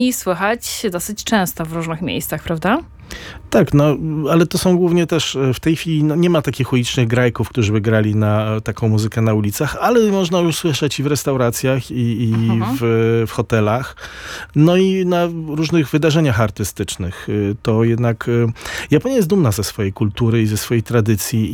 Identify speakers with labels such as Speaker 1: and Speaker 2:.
Speaker 1: i słychać dosyć często w różnych miejscach, prawda?
Speaker 2: Tak, no, ale to są głównie też w tej chwili, no, nie ma takich ulicznych grajków, którzy by grali na taką muzykę na ulicach, ale można już słyszeć i w restauracjach, i w hotelach, no i na różnych wydarzeniach artystycznych. To jednak Japonia jest dumna ze swojej kultury i ze swojej tradycji